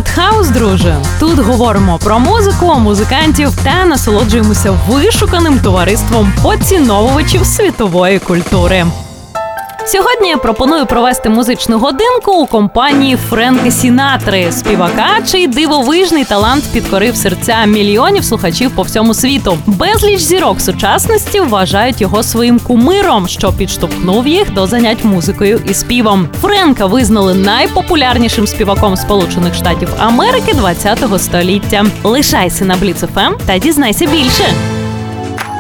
Артхаус, друже. Тут говоримо про музику, музикантів та насолоджуємося вишуканим товариством поціновувачів світової культури. Сьогодні я пропоную провести музичну годинку у компанії Френка Сінатри, співака, чий дивовижний талант підкорив серця мільйонів слухачів по всьому світу. Безліч зірок сучасності вважають його своїм кумиром, що підштовхнув їх до занять музикою і співом. Френка визнали найпопулярнішим співаком Сполучених Штатів Америки ХХ століття. Лишайся на Бліц ФМ та дізнайся більше.